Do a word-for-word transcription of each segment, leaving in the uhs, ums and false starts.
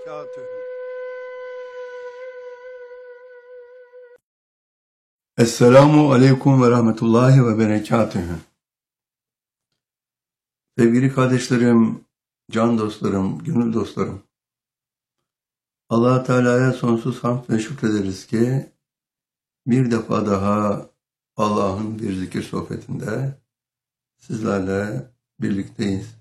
وبركاته. Esselamu Aleyküm ve Rahmetullahi ve Berekatühü. Sevgili kardeşlerim, can dostlarım, gönül dostlarım. Allah-u Teala'ya sonsuz hamd ve şükrederiz ki bir defa daha Allah'ın bir zikir sohbetinde sizlerle birlikteyiz.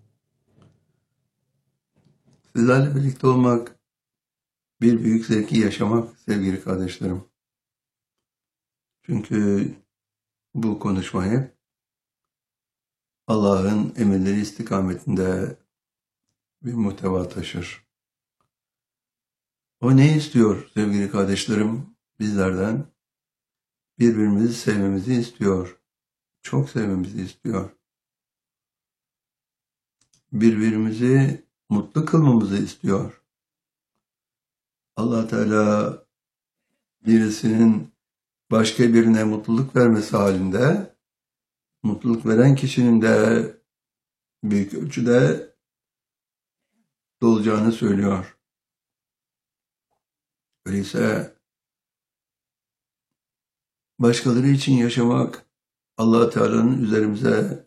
Sizlerle birlikte olmak, bir büyük zevki yaşamak sevgili kardeşlerim. Çünkü bu konuşma hep Allah'ın emirleri istikametinde bir muhteva taşır. O ne istiyor sevgili kardeşlerim bizlerden? Birbirimizi sevmemizi istiyor. Çok sevmemizi istiyor. Birbirimizi mutlu kılmamızı istiyor. Allah Teala birisinin başka birine mutluluk vermesi halinde mutluluk veren kişinin de büyük ölçüde dolacağını söylüyor. Öyleyse başkaları için yaşamak Allah Teala'nın üzerimize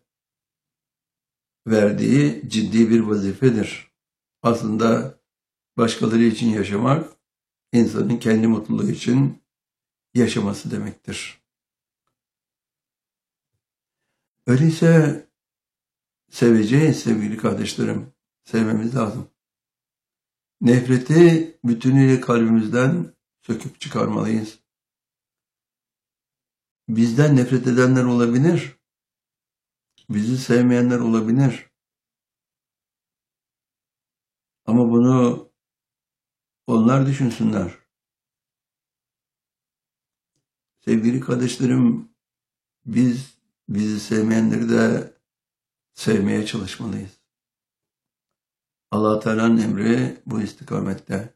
verdiği ciddi bir vazifedir. Aslında başkaları için yaşamak insanın kendi mutluluğu için yaşaması demektir. Öyleyse seveceğiz sevgili kardeşlerim. Sevmemiz lazım. Nefreti bütünüyle kalbimizden söküp çıkarmalıyız. Bizden nefret edenler olabilir. Bizi sevmeyenler olabilir. Ama bunu onlar düşünsünler. Sevgili kardeşlerim, biz bizi sevmeyenleri de sevmeye çalışmalıyız. Allah Teala'nın emri bu istikamette.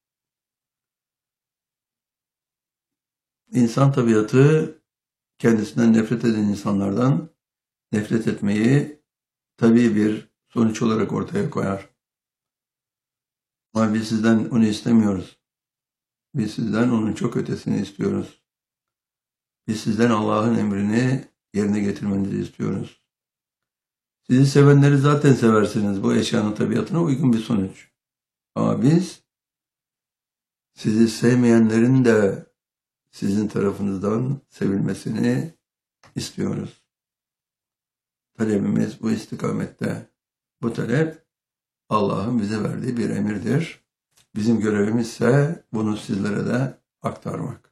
İnsan tabiatı kendisinden nefret eden insanlardan nefret etmeyi tabii bir sonuç olarak ortaya koyar. Ama biz sizden onu istemiyoruz. Biz sizden onun çok ötesini istiyoruz. Biz sizden Allah'ın emrini yerine getirmenizi istiyoruz. Sizi sevenleri zaten seversiniz. Bu eşyanın tabiatına uygun bir sonuç. Ama biz sizi sevmeyenlerin de sizin tarafınızdan sevilmesini istiyoruz. Talebimiz bu istikamette. Bu talep Allah'ın bize verdiği bir emirdir. Bizim görevimiz ise bunu sizlere de aktarmak.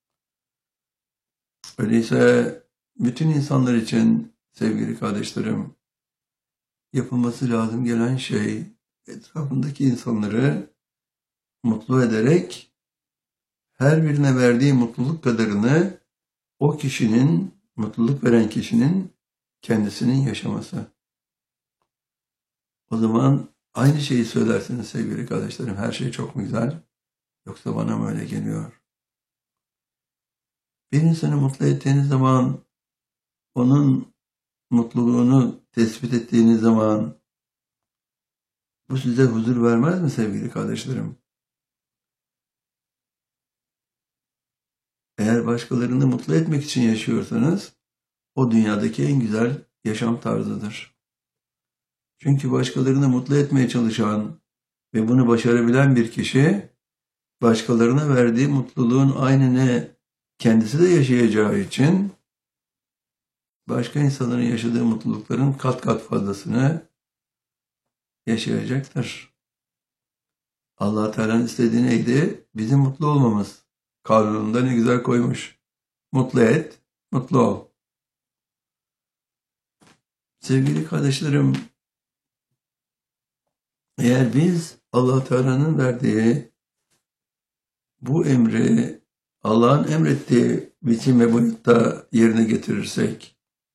Öyleyse bütün insanlar için sevgili kardeşlerim, yapılması lazım gelen şey etrafındaki insanları mutlu ederek her birine verdiği mutluluk kadarını o kişinin, mutluluk veren kişinin kendisinin yaşaması. O zaman aynı şeyi söylersiniz sevgili kardeşlerim. Her şey çok mu güzel? Yoksa bana mı öyle geliyor? Bir insanı mutlu ettiğiniz zaman, onun mutluluğunu tespit ettiğiniz zaman bu size huzur vermez mi sevgili kardeşlerim? Eğer başkalarını mutlu etmek için yaşıyorsanız o dünyadaki en güzel yaşam tarzıdır. Çünkü başkalarını mutlu etmeye çalışan ve bunu başarabilen bir kişi başkalarına verdiği mutluluğun aynını kendisi de yaşayacağı için başka insanların yaşadığı mutlulukların kat kat fazlasını yaşayacaktır. Allah Teala'nın istediği neydi? Bizim mutlu olmamız. Kanununda ne güzel koymuş. Mutlu et, mutlu ol. Sevgili kardeşlerim, eğer biz Allah Teala'nın verdiği bu emri Allah'ın emrettiği biçim ve boyutta yerine getirirsek,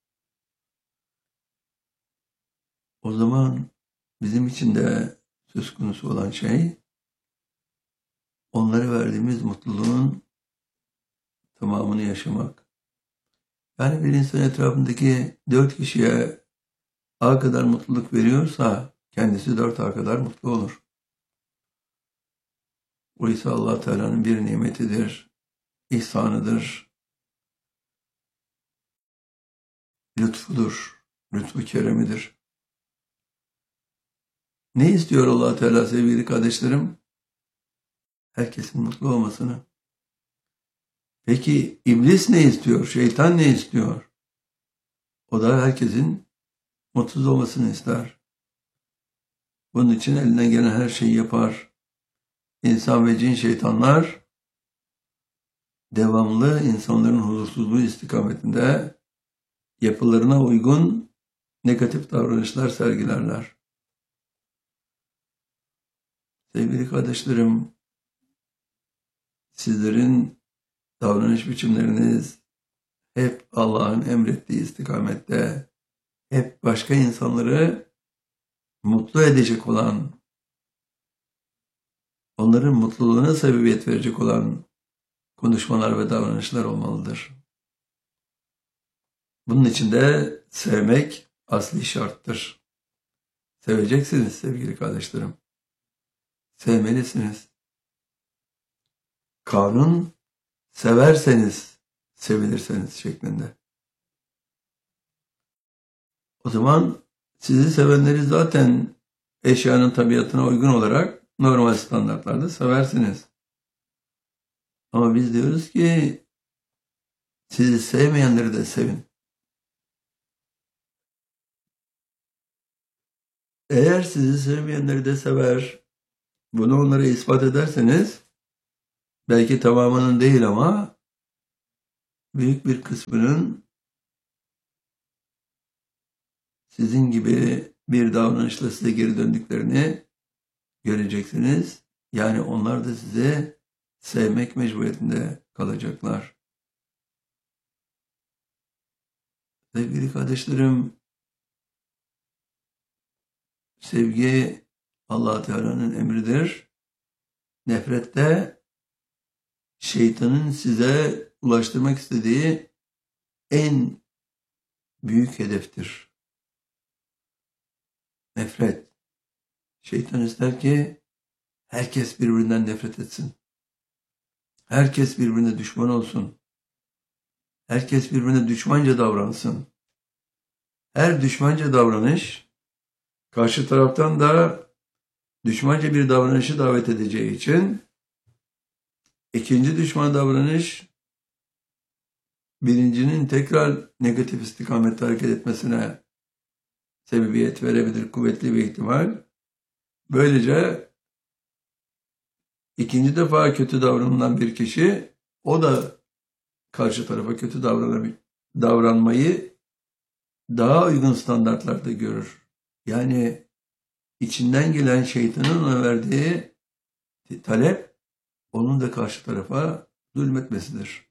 o zaman bizim için de söz konusu olan şey, onlara verdiğimiz mutluluğun tamamını yaşamak. Yani bir insan etrafındaki dört kişiye A kadar mutluluk veriyorsa, kendisi dört A kadar mutlu olur. O ise Allah Teala'nın bir nimetidir, ihsanıdır, lütfudur, lütfu keremidir. Ne istiyor Allah Teala sevgili kardeşlerim? Herkesin mutlu olmasını. Peki iblis ne istiyor? Şeytan ne istiyor? O da herkesin mutsuz olmasını ister. Bunun için elinden gelen her şeyi yapar. İnsan ve cin şeytanlar devamlı insanların huzursuzluğu istikametinde yapılarına uygun negatif davranışlar sergilerler. Sevgili kardeşlerim, sizlerin davranış biçimleriniz hep Allah'ın emrettiği istikamette, hep başka insanları mutlu edecek olan, onların mutluluğuna sebebiyet verecek olan konuşmalar ve davranışlar olmalıdır. Bunun için de sevmek asli şarttır. Seveceksiniz sevgili kardeşlerim. Sevmelisiniz. Kanun, severseniz, sevilirseniz şeklinde. O zaman sizi sevenleri zaten eşyanın tabiatına uygun olarak normal standartlarda seversiniz. Ama biz diyoruz ki sizi sevmeyenleri de sevin. Eğer sizi sevmeyenleri de sever, bunu onlara ispat ederseniz, belki tamamının değil ama büyük bir kısmının sizin gibi bir davranışla size geri döndüklerini göreceksiniz. Yani onlar da size sevmek mecburiyetinde kalacaklar. Sevgili kardeşlerim, sevgi Allah Teala'nın emridir. Nefret de şeytanın size ulaştırmak istediği en büyük hedeftir. Nefret. Şeytan ister ki herkes birbirinden nefret etsin. Herkes birbirine düşman olsun. Herkes birbirine düşmanca davransın. Her düşmanca davranış karşı taraftan da düşmanca bir davranışı davet edeceği için ikinci düşman davranış birincinin tekrar negatif istikamette hareket etmesine sebebiyet verebilir, kuvvetli bir ihtimal. Böylece ikinci defa kötü davranılan bir kişi, o da karşı tarafa kötü davranmayı daha uygun standartlarda görür. Yani içinden gelen şeytanın ona verdiği talep, onun da karşı tarafa zulmetmesidir.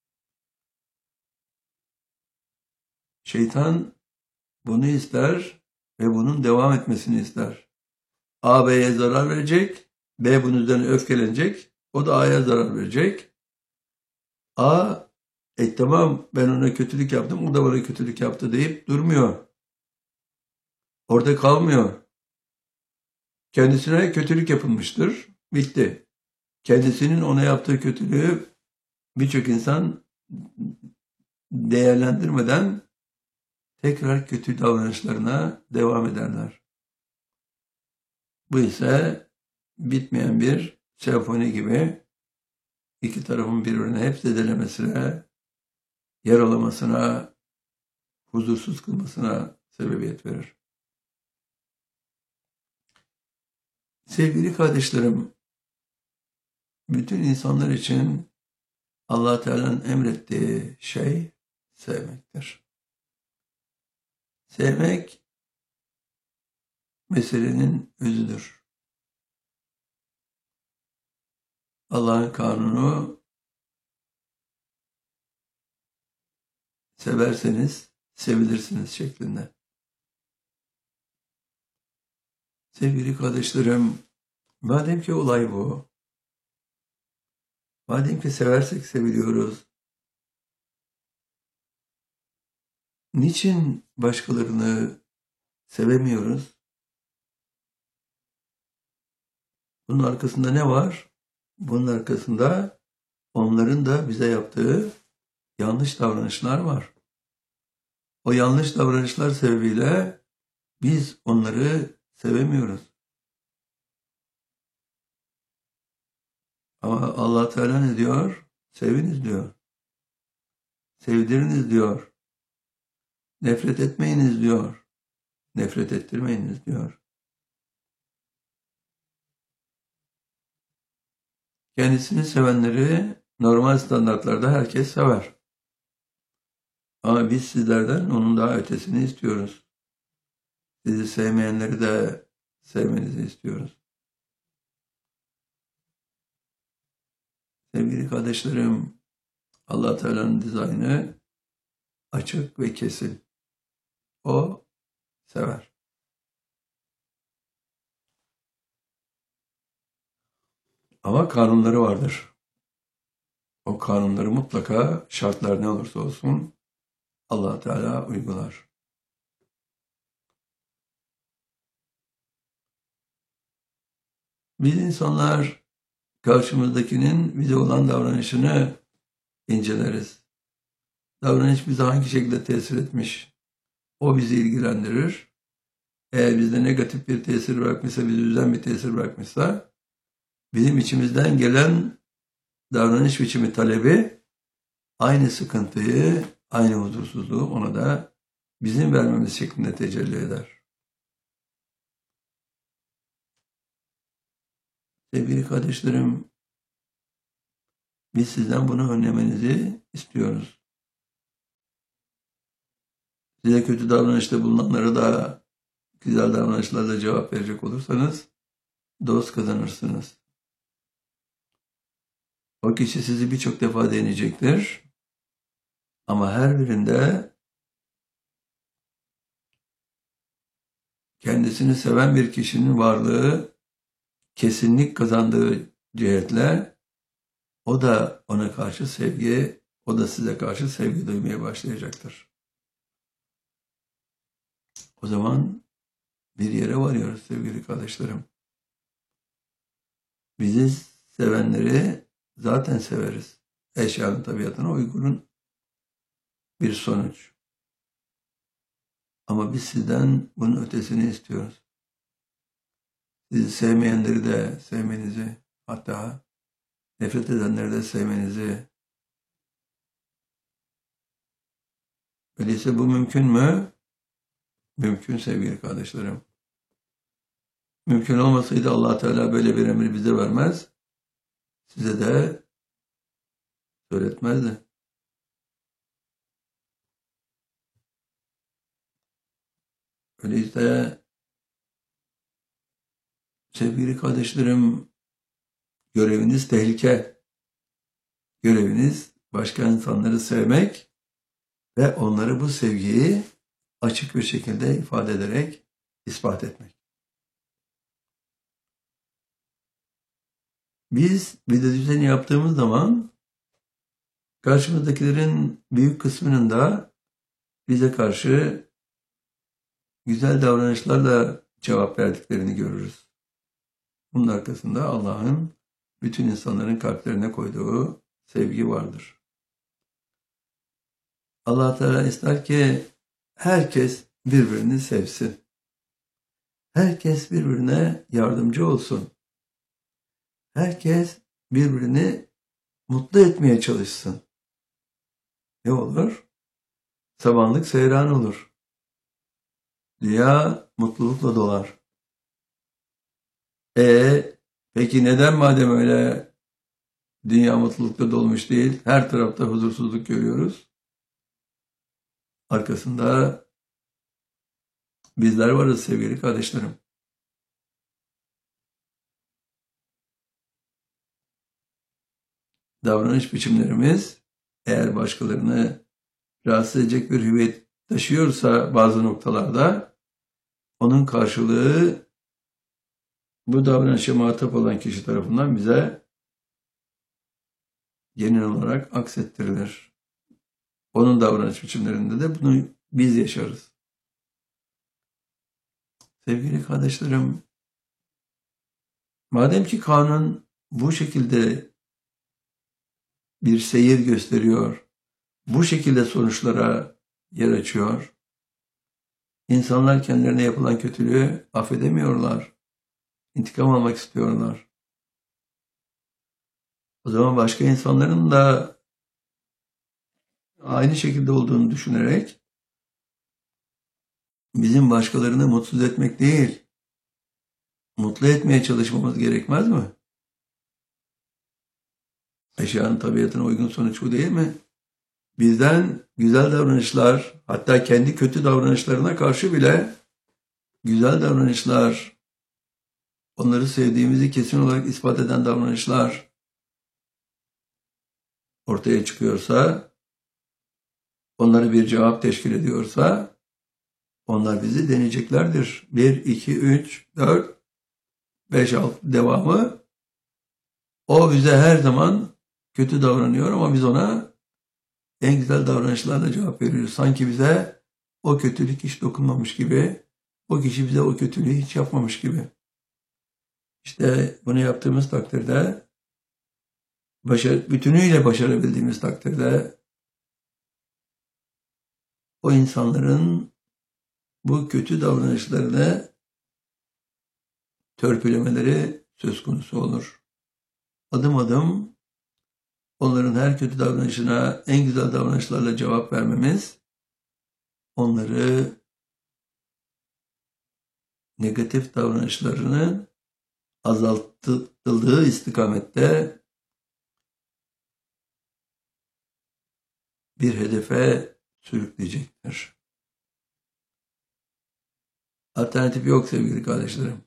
Şeytan bunu ister ve bunun devam etmesini ister. A, B'ye zarar verecek, B bunun üzerine öfkelenecek, o da A'ya zarar verecek. A, e tamam ben ona kötülük yaptım, o da bana kötülük yaptı deyip durmuyor. Orada kalmıyor. Kendisine kötülük yapılmıştır, bitti. Kendisinin ona yaptığı kötülüğü birçok insan değerlendirmeden tekrar kötü davranışlarına devam ederler. Bu ise bitmeyen bir senfoni gibi iki tarafın birbirine hep zedelemesine, yaralamasına, huzursuz kılmasına sebebiyet verir. Sevgili kardeşlerim, bütün insanlar için Allah Teala'nın emrettiği şey sevmektir. Sevmek meselenin özüdür. Allah'ın kanunu severseniz sevilirsiniz şeklinde. Sevgili kardeşlerim, madem ki olay bu, madem ki seversek seviliyoruz, niçin başkalarını sevemiyoruz? Bunun arkasında ne var? bunun arkasında onların da bize yaptığı yanlış davranışlar var. O yanlış davranışlar sebebiyle biz onları sevemiyoruz. Ama Allah Teala ne diyor? Seviniz diyor. Sevdiriniz diyor. Nefret etmeyiniz diyor. Nefret ettirmeyiniz diyor. Kendisini sevenleri normal standartlarda herkes sever. Ama biz sizlerden onun daha ötesini istiyoruz. Sizi sevmeyenleri de sevmenizi istiyoruz. Sevgili kardeşlerim, Allah Teala'nın dizaynı açık ve kesin. O sever. Ama kanunları vardır. O kanunları mutlaka şartlar ne olursa olsun Allah Teala uygular. Biz insanlar karşımızdakinin bize olan davranışını inceleriz. Davranış bize hangi şekilde tesir etmiş? O bizi ilgilendirir. Eğer bizde negatif bir tesir bırakmışsa, bizi üzen bir tesir bırakmışsa, bizim içimizden gelen davranış biçimi talebi aynı sıkıntıyı, aynı huzursuzluğu ona da bizim vermemiz şeklinde tecelli eder. Sevgili kardeşlerim, biz sizden bunu önlemenizi istiyoruz. Size kötü davranışta bulunanlara da güzel davranışlarla cevap verecek olursanız dost kazanırsınız. O kişi sizi birçok defa deneyecektir. Ama her birinde kendisini seven bir kişinin varlığı kesinlik kazandığı cihetle o da ona karşı sevgi, o da size karşı sevgi duymaya başlayacaktır. O zaman bir yere varıyoruz sevgili kardeşlerim. Bizi sevenleri zaten severiz. Eşyanın tabiatına uygun bir sonuç. Ama biz sizden bunun ötesini istiyoruz. Sizi sevmeyenleri de sevmenizi, hatta nefret edenleri de sevmenizi. Öyleyse bu mümkün mü? Mümkün sevgili kardeşlerim. Mümkün olmasaydı Allah Teala böyle bir emri bize vermez. Size de söyletmezdi. Öyleyse sevgili kardeşlerim, göreviniz tehlike. Göreviniz başka insanları sevmek ve onları bu sevgiyi açık bir şekilde ifade ederek ispat etmek. Biz bir de düzeni yaptığımız zaman karşımızdakilerin büyük kısmının da bize karşı güzel davranışlarla cevap verdiklerini görürüz. Bunun arkasında Allah'ın bütün insanların kalplerine koyduğu sevgi vardır. Allah Teala ister ki herkes birbirini sevsin. Herkes birbirine yardımcı olsun. Herkes birbirini mutlu etmeye çalışsın. Ne olur? Samanlık seyran olur. Dünya mutlulukla dolar. E peki neden madem öyle dünya mutlulukla dolmuş değil, her tarafta huzursuzluk görüyoruz? Arkasında bizler varız sevgili kardeşlerim. Davranış biçimlerimiz eğer başkalarını rahatsız edecek bir hüviyet taşıyorsa bazı noktalarda onun karşılığı bu davranışa muhatap olan kişi tarafından bize genel olarak aksettirilir. Onun davranış biçimlerinde de bunu biz yaşarız. Sevgili kardeşlerim, madem ki kanun bu şekilde bir seyir gösteriyor, bu şekilde sonuçlara yer açıyor. İnsanlar kendilerine yapılan kötülüğü affedemiyorlar. İntikam almak istiyorlar. O zaman başka insanların da aynı şekilde olduğunu düşünerek bizim başkalarını mutsuz etmek değil, mutlu etmeye çalışmamız gerekmez mi? Eşyanın tabiatına uygun sonuç bu değil mi? Bizden güzel davranışlar, hatta kendi kötü davranışlarına karşı bile güzel davranışlar, onları sevdiğimizi kesin olarak ispat eden davranışlar ortaya çıkıyorsa, onlara bir cevap teşkil ediyorsa, onlar bizi deneyeceklerdir. bir, iki, üç, dört, beş, altı devamı. O bize her zaman kötü davranıyor ama biz ona en güzel davranışlarla cevap veriyoruz. Sanki bize o kötülük hiç dokunmamış gibi, o kişi bize o kötülüğü hiç yapmamış gibi. İşte bunu yaptığımız takdirde, başarı, bütünüyle başarabildiğimiz takdirde o insanların bu kötü davranışlarını törpülemeleri söz konusu olur. Adım adım onların her kötü davranışına en güzel davranışlarla cevap vermemiz, onları negatif davranışlarını azaltıldığı istikamette bir hedefe sürükleyecektir. Alternatif yok sevgili kardeşlerim.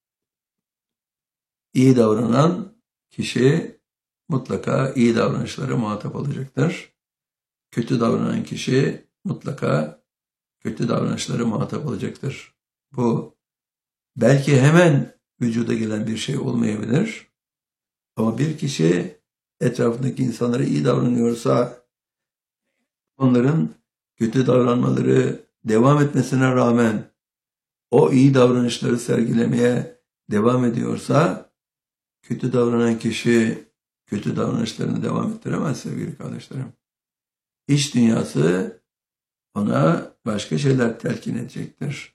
İyi davranan kişi mutlaka iyi davranışlara muhatap olacaktır. Kötü davranan kişi mutlaka kötü davranışlara muhatap olacaktır. Bu belki hemen vücuda gelen bir şey olmayabilir. Ama bir kişi etrafındaki insanlara iyi davranıyorsa, onların kötü davranmaları devam etmesine rağmen o iyi davranışları sergilemeye devam ediyorsa, kötü davranan kişi kötü davranışlarını devam ettiremez sevgili kardeşlerim. İç dünyası ona başka şeyler telkin edecektir.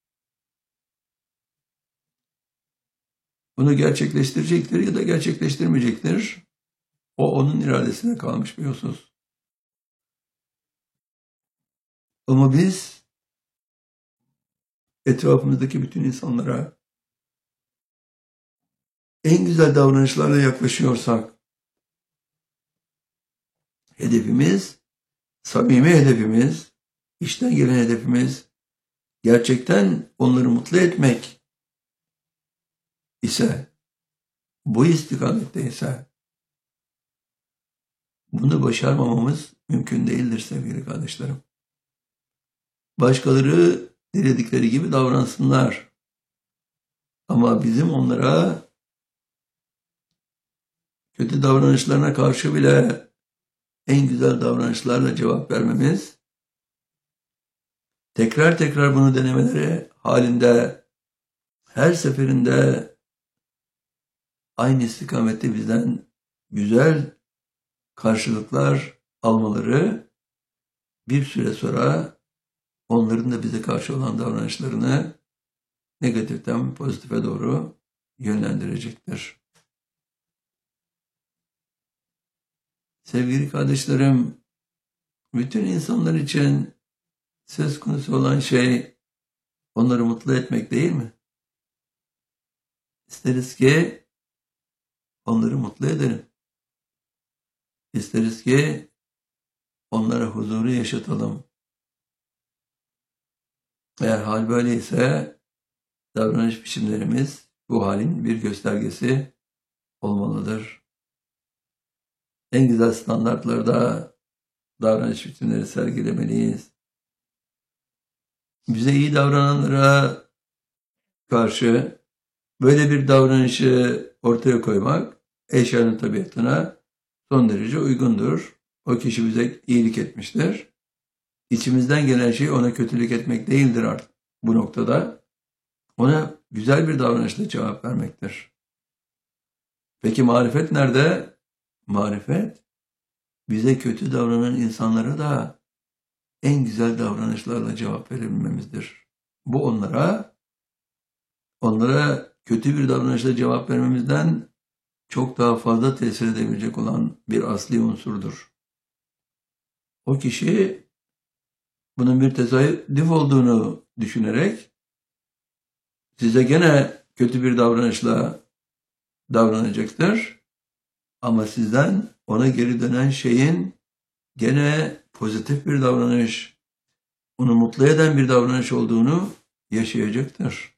Bunu gerçekleştirecektir ya da gerçekleştirmeyecektir. O onun iradesine kalmış bir husus. Ama biz etrafımızdaki bütün insanlara en güzel davranışlarla yaklaşıyorsak, hedefimiz, samimi hedefimiz, içten gelen hedefimiz, gerçekten onları mutlu etmek ise, bu istikamette ise, bunu başarmamamız mümkün değildir sevgili kardeşlerim. Başkaları diledikleri gibi davransınlar. Ama bizim onlara kötü davranışlarına karşı bile en güzel davranışlarla cevap vermemiz, tekrar tekrar bunu denemeleri halinde her seferinde aynı istikamette bizden güzel karşılıklar almaları bir süre sonra onların da bize karşı olan davranışlarını negatiften pozitife doğru yönlendirecektir. Sevgili kardeşlerim, bütün insanlar için söz konusu olan şey onları mutlu etmek değil mi? İsteriz ki onları mutlu edelim. İsteriz ki onlara huzuru yaşatalım. Eğer hal böyleyse davranış biçimlerimiz bu halin bir göstergesi olmalıdır. En güzel standartlarda davranış biçimleri sergilemeliyiz. Bize iyi davrananlara karşı böyle bir davranışı ortaya koymak eşyanın tabiatına son derece uygundur. O kişi bize iyilik etmiştir. İçimizden gelen şey ona kötülük etmek değildir artık bu noktada. Ona güzel bir davranışla cevap vermektir. Peki marifet nerede? Marifet bize kötü davranan insanlara da en güzel davranışlarla cevap verebilmemizdir. Bu onlara onlara kötü bir davranışla cevap vermemizden çok daha fazla tesir edebilecek olan bir asli unsurdur. O kişi bunun bir tesadüf olduğunu düşünerek size gene kötü bir davranışla davranacaktır. Ama sizden ona geri dönen şeyin gene pozitif bir davranış, onu mutlu eden bir davranış olduğunu yaşayacaktır.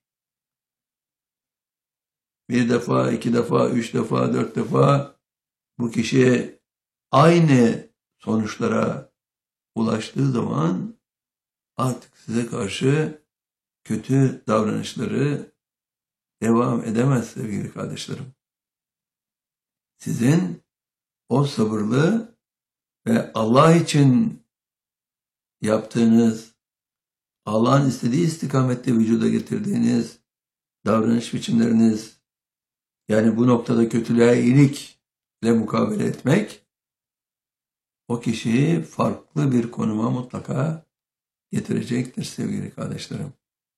Bir defa, iki defa, üç defa, dört defa bu kişi aynı sonuçlara ulaştığı zaman artık size karşı kötü davranışları devam edemez sevgili kardeşlerim. Sizin o sabırlı ve Allah için yaptığınız, Allah'ın istediği istikamette vücuda getirdiğiniz davranış biçimleriniz, yani bu noktada kötülüğe iyilikle mukabele etmek, o kişiyi farklı bir konuma mutlaka getirecektir sevgili kardeşlerim.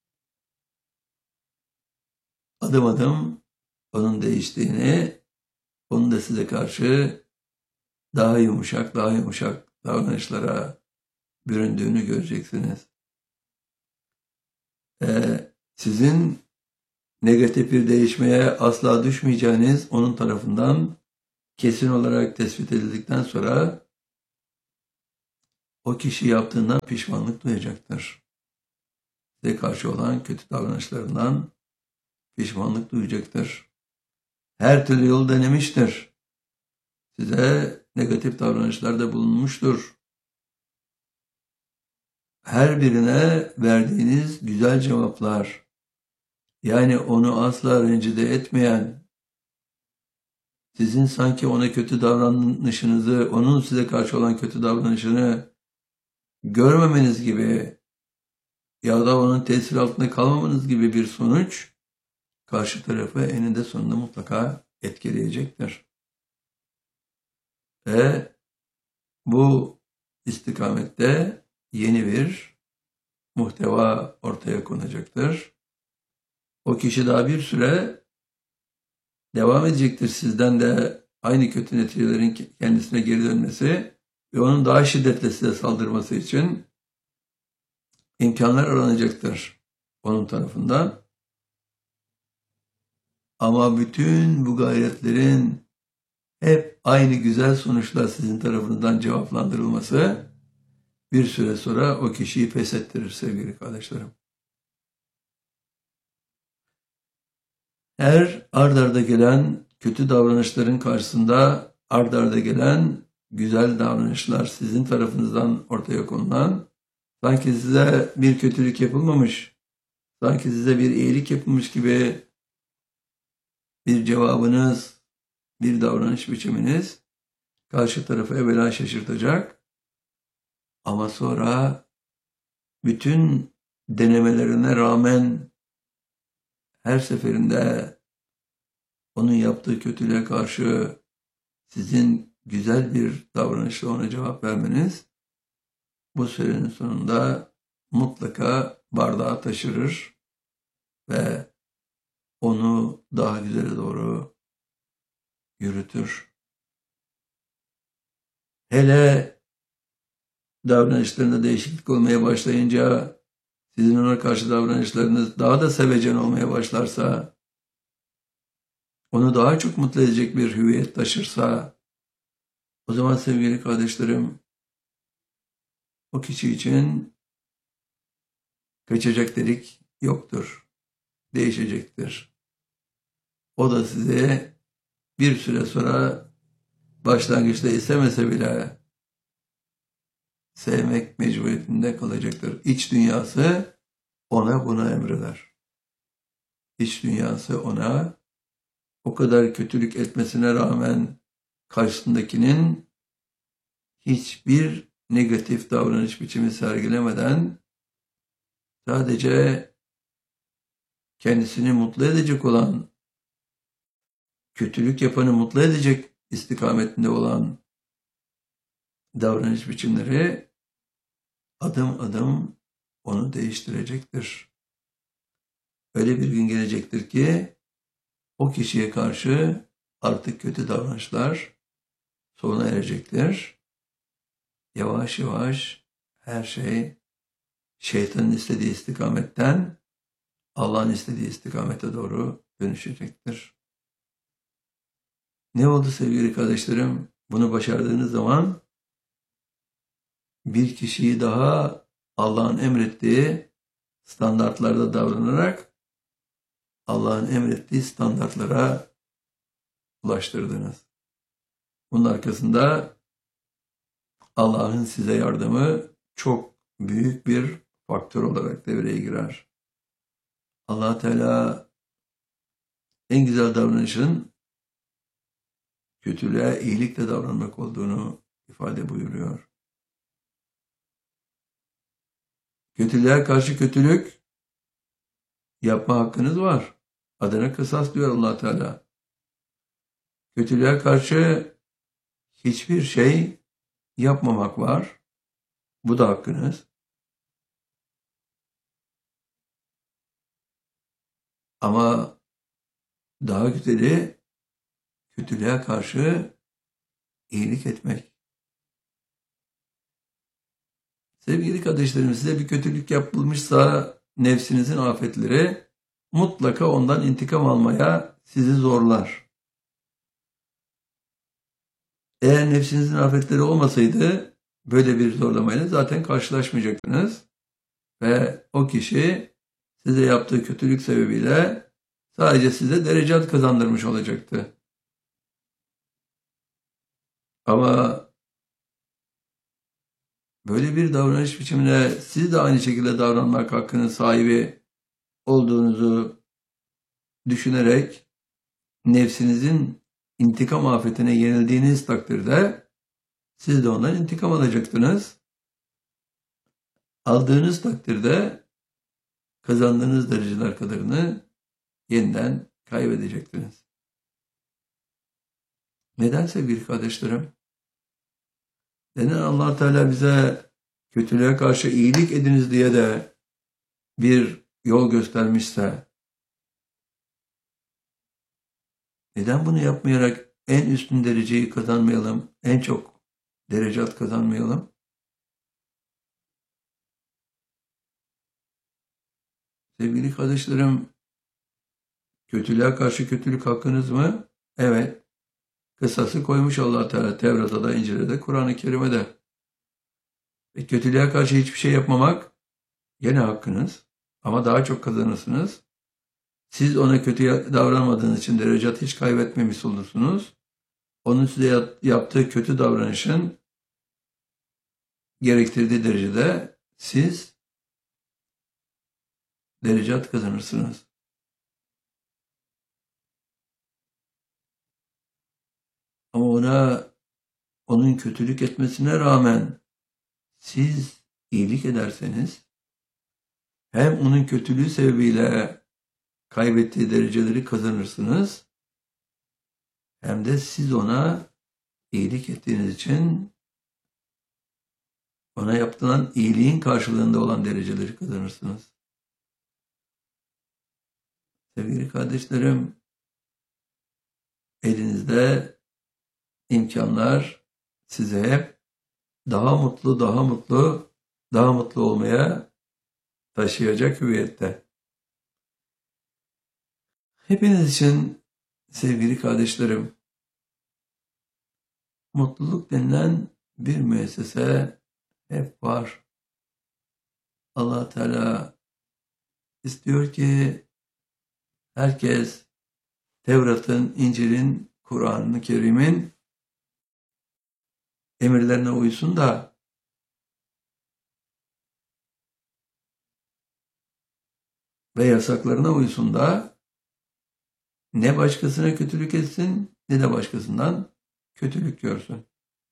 Adım adım onun değiştiğini, onun da size karşı daha yumuşak, daha yumuşak davranışlara büründüğünü göreceksiniz. Ee, sizin negatif bir değişmeye asla düşmeyeceğiniz onun tarafından kesin olarak tespit edildikten sonra o kişi yaptığından pişmanlık duyacaktır. Size karşı olan kötü davranışlarından pişmanlık duyacaktır. Her türlü yol denemiştir. Size negatif davranışlarda bulunmuştur. Her birine verdiğiniz güzel cevaplar, yani onu asla rencide etmeyen, sizin sanki ona kötü davranışınızı, onun size karşı olan kötü davranışını görmemeniz gibi ya da onun tesir altında kalmamanız gibi bir sonuç karşı tarafı eninde sonunda mutlaka etkileyecektir. Ve bu istikamette yeni bir muhteva ortaya konacaktır. O kişi daha bir süre devam edecektir sizden de aynı kötü neticelerin kendisine geri dönmesi ve onun daha şiddetle size saldırması için imkanlar aranacaktır onun tarafından. Ama bütün bu gayretlerin hep aynı güzel sonuçlar sizin tarafından cevaplandırılması bir süre sonra o kişiyi pes ettirir sevgili kardeşlerim. Her ard arda gelen kötü davranışların karşısında ard arda gelen güzel davranışlar sizin tarafınızdan ortaya konulan, sanki size bir kötülük yapılmamış, sanki size bir iyilik yapılmış gibi bir cevabınız, bir davranış biçiminiz karşı tarafı evvela şaşırtacak ama sonra bütün denemelerine rağmen her seferinde onun yaptığı kötülüğe karşı sizin güzel bir davranışla ona cevap vermeniz bu sürenin sonunda mutlaka bardağı taşırır ve onu daha güzele doğru yürütür. Hele davranışlarında değişiklik olmaya başlayınca, sizin ona karşı davranışlarınız daha da sevecen olmaya başlarsa, onu daha çok mutlu edecek bir hüviyet taşırsa, o zaman sevgili kardeşlerim, o kişi için kaçacak delik yoktur, değişecektir. O da size bir süre sonra başlangıçta istemese bile sevmek mecburiyetinde kalacaktır. İç dünyası ona buna emreder. İç dünyası ona o kadar kötülük etmesine rağmen karşısındakinin hiçbir negatif davranış biçimi sergilemeden sadece kendisini mutlu edecek olan kötülük yapanı mutlu edecek istikametinde olan davranış biçimleri adım adım onu değiştirecektir. Öyle bir gün gelecektir ki o kişiye karşı artık kötü davranışlar sona erecektir. Yavaş yavaş her şey şeytanın istediği istikametten Allah'ın istediği istikamete doğru dönüşecektir. Ne oldu sevgili kardeşlerim? Bunu başardığınız zaman bir kişiyi daha Allah'ın emrettiği standartlarda davranarak Allah'ın emrettiği standartlara ulaştırdınız. Bunun arkasında Allah'ın size yardımı çok büyük bir faktör olarak devreye girer. Allah Teala en güzel davranışın kötülüğe iyilikle davranmak olduğunu ifade buyuruyor. Kötülüğe karşı kötülük yapma hakkınız var. Adına kısas diyor Allah Teala. Kötülüğe karşı hiçbir şey yapmamak var. Bu da hakkınız. Ama daha güzeli kötülüğe karşı iyilik etmek. Sevgili kardeşlerim, size bir kötülük yapılmışsa nefsinizin afetleri mutlaka ondan intikam almaya sizi zorlar. Eğer nefsinizin afetleri olmasaydı böyle bir zorlamayla zaten karşılaşmayacaktınız. Ve o kişi size yaptığı kötülük sebebiyle sadece size derecat kazandırmış olacaktı. Ama böyle bir davranış biçimine siz de aynı şekilde davranmak hakkının sahibi olduğunuzu düşünerek nefsinizin intikam afetine yenildiğiniz takdirde siz de ondan intikam alacaktınız. Aldığınız takdirde kazandığınız dereceler kadarını yeniden kaybedecektiniz. Neden sevgili kardeşlerim? Neden Allah Teala bize kötülüğe karşı iyilik ediniz diye de bir yol göstermişse, neden bunu yapmayarak en üstün dereceyi kazanmayalım, en çok derecat kazanmayalım? Sevgili kardeşlerim, kötülüğe karşı kötülük hakkınız mı? Evet. Kısası koymuş Allah Teala Tevrat'ta da, İncil'de de, Kur'an-ı Kerim'de. Ve kötülüğe karşı hiçbir şey yapmamak gene hakkınız. Ama daha çok kazanırsınız. Siz ona kötü davranmadığınız için derecat hiç kaybetmemiş olursunuz. Onun size yaptığı kötü davranışın gerektirdiği derecede siz derecat kazanırsınız. Ama ona, onun kötülük etmesine rağmen siz iyilik ederseniz, hem onun kötülüğü sebebiyle kaybettiği dereceleri kazanırsınız, hem de siz ona iyilik ettiğiniz için ona yapılan iyiliğin karşılığında olan dereceleri kazanırsınız. Sevgili kardeşlerim, elinizde imkanlar size hep daha mutlu, daha mutlu, daha mutlu olmaya taşıyacak hüviyette. Hepiniz için sevgili kardeşlerim, mutluluk denilen bir müessese hep var. Allah Teala istiyor ki herkes Tevrat'ın, İncil'in, Kur'an-ı Kerim'in emirlerine uysun da ve yasaklarına uysun da ne başkasına kötülük etsin ne de başkasından kötülük görsün.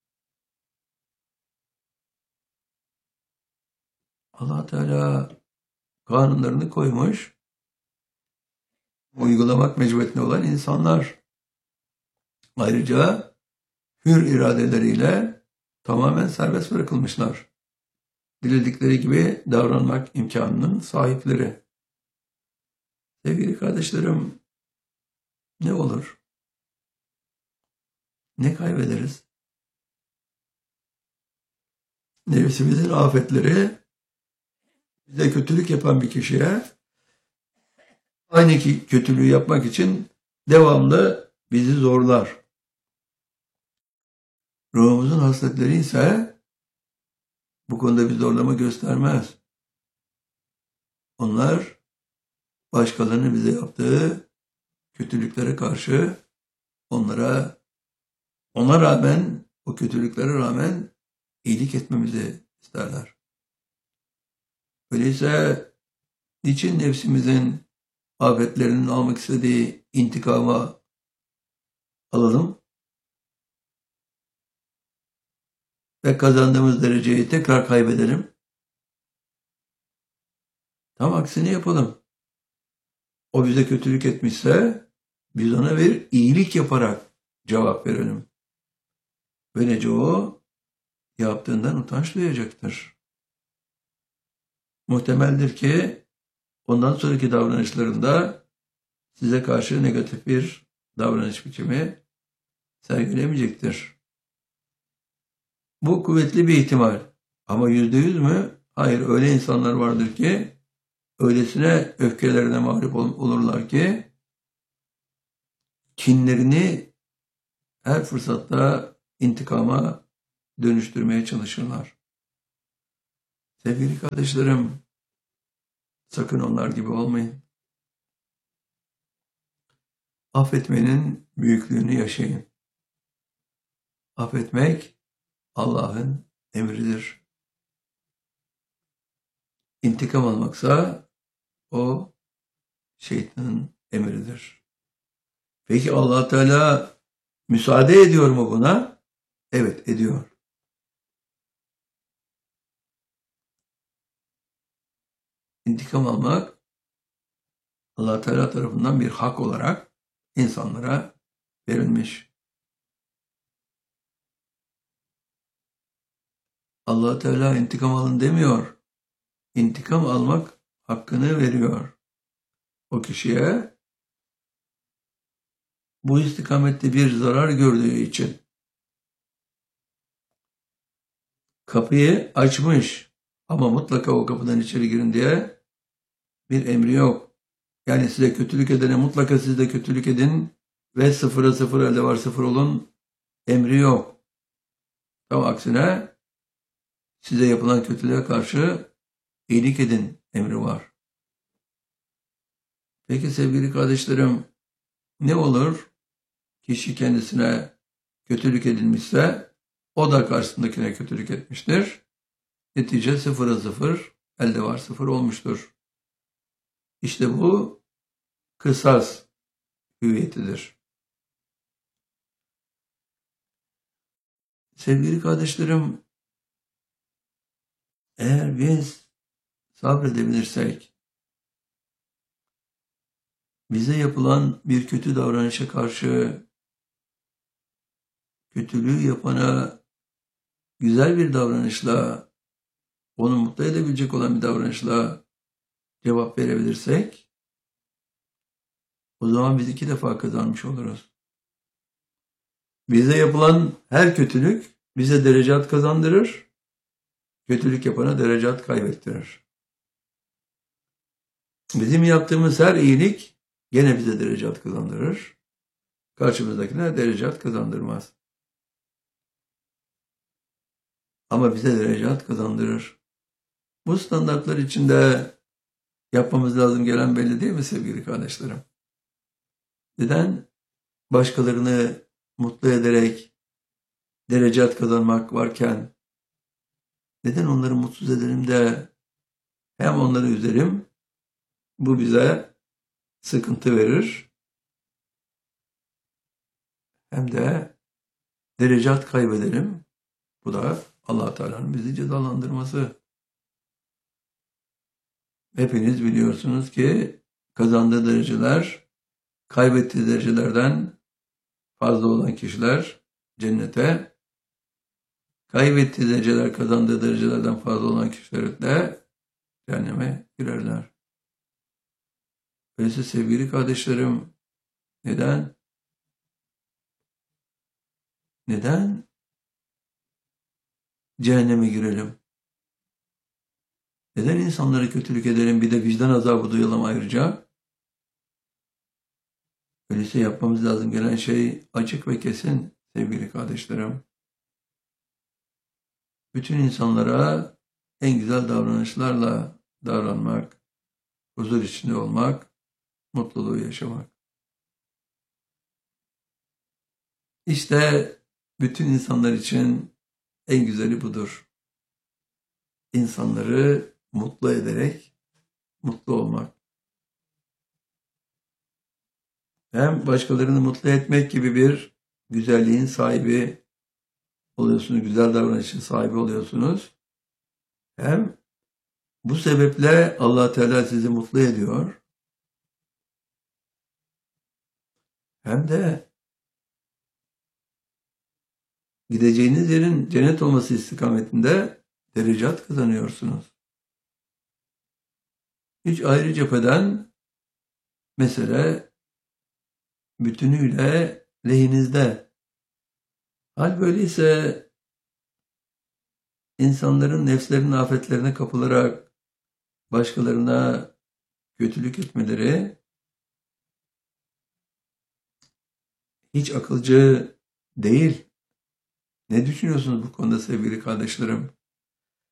Allah Teala kanunlarını koymuş, uygulamak mecburiyetinde olan insanlar. Ayrıca hür iradeleriyle tamamen serbest bırakılmışlar. Diledikleri gibi davranmak imkanının sahipleri. Sevgili kardeşlerim, ne olur? Ne kaybederiz? Nefsimizin afetleri bize kötülük yapan bir kişiye aynı ki kötülüğü yapmak için devamlı bizi zorlar. Ruhumuzun hasletleri ise bu konuda bir zorlama göstermez. Onlar başkalarının bize yaptığı kötülüklere karşı onlara ona rağmen o kötülüklere rağmen iyilik etmemizi isterler. Öyleyse niçin nefsimizin afetlerinin almak istediği intikama alalım ve kazandığımız dereceyi tekrar kaybedelim? Tam aksini yapalım. O bize kötülük etmişse biz ona bir iyilik yaparak cevap verelim. Böylece o yaptığından utanç duyacaktır. Muhtemeldir ki ondan sonraki davranışlarında size karşı negatif bir davranış biçimi sergilemeyecektir. Bu kuvvetli bir ihtimal. Ama yüzde yüz mü? Hayır, öyle insanlar vardır ki öylesine öfkelerine mağlup olurlar ki kinlerini her fırsatta intikama dönüştürmeye çalışırlar. Sevgili kardeşlerim, sakın onlar gibi olmayın. Affetmenin büyüklüğünü yaşayın. Affetmek Allah'ın emridir. İntikam almaksa o şeytanın emridir. Peki Allah Teala müsaade ediyor mu buna? Evet, ediyor. İntikam almak Allah Teala tarafından bir hak olarak insanlara verilmiş. Allah Teala intikam alın demiyor. İntikam almak hakkını veriyor o kişiye. Bu istikamette bir zarar gördüğü için kapıyı açmış ama mutlaka o kapıdan içeri girin diye bir emri yok. Yani size kötülük edene mutlaka siz de kötülük edin ve sıfıra sıfır elde var sıfır olun emri yok. Tam aksine size yapılan kötülüğe karşı iyilik edin emri var. Peki sevgili kardeşlerim, ne olur? Kişi kendisine kötülük edilmişse o da karşısındakine kötülük etmiştir. Netice sıfıra sıfır, elde var sıfır olmuştur. İşte bu kısas hüviyetidir. Sevgili kardeşlerim, eğer biz sabredebilirsek, bize yapılan bir kötü davranışa karşı kötülüğü yapana güzel bir davranışla, onu mutlu edebilecek olan bir davranışla cevap verebilirsek, o zaman biz iki defa kazanmış oluruz. Bize yapılan her kötülük bize derecat kazandırır, kötülük yapana derecat kaybettirir. Bizim yaptığımız her iyilik gene bize derecat kazandırır, karşımızdakine derecat kazandırmaz. Ama bize derecat kazandırır. Bu standartlar içinde yapmamız lazım gelen belli değil mi sevgili kardeşlerim? Neden başkalarını mutlu ederek derecat kazanmak varken neden onları mutsuz edelim de hem onları üzerim, bu bize sıkıntı verir, hem de derecat kaybedelim. Bu da Allah Teala'nın bizi cezalandırması. Hepiniz biliyorsunuz ki kazandığı dereceler kaybettiği derecelerden fazla olan kişiler cennete, kaybettiği dereceler, kazandığı derecelerden fazla olan kişiler de cehenneme girerler. Öyleyse sevgili kardeşlerim, neden? Neden cehenneme girelim? Neden insanlara kötülük edelim, bir de vicdan azabı duyalım ayrıca? Öyleyse yapmamız lazım gelen şey açık ve kesin sevgili kardeşlerim. Bütün insanlara en güzel davranışlarla davranmak, huzur içinde olmak, mutluluğu yaşamak. İşte bütün insanlar için en güzeli budur. İnsanları mutlu ederek mutlu olmak. Hem başkalarını mutlu etmek gibi bir güzelliğin sahibi oluyorsunuz, güzel davranışın sahibi oluyorsunuz. Hem bu sebeple Allah Teala sizi mutlu ediyor. Hem de gideceğiniz yerin cennet olması istikametinde derecat kazanıyorsunuz. Hiç ayrı cepheden mesele bütünüyle lehinizde. Hal böyleyse insanların nefslerinin afetlerine kapılarak başkalarına kötülük etmeleri hiç akılcı değil. Ne düşünüyorsunuz bu konuda sevgili kardeşlerim?